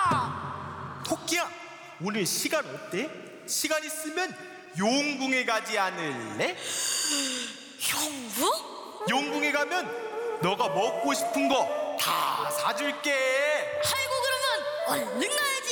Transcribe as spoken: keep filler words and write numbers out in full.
토끼야, 오늘 시간 어때? 시간 있으면 용궁에 가지 않을래? 용궁? 용궁에 가면 너가 먹고 싶은 거 다 사줄게. 아이고, 그러면 얼른 가야지.